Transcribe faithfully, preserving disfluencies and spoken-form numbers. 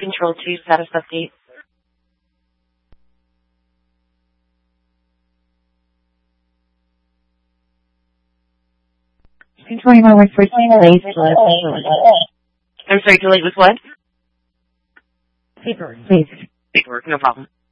Control two, status update. twenty-one work for delays. I'm sorry, delayed with what? Paperwork, please. Paperwork, no problem.